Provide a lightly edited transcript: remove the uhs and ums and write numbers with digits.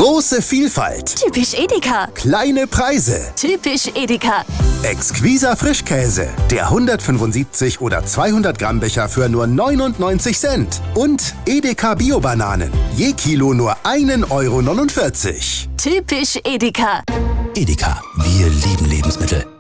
Große Vielfalt. Typisch Edeka. Kleine Preise. Typisch Edeka. Exquiser Frischkäse. Der 175 oder 200 Gramm Becher für nur 99 Cent. Und Edeka Bio-Bananen. Je Kilo nur 1,49 €. Typisch Edeka. Edeka, wir lieben Lebensmittel.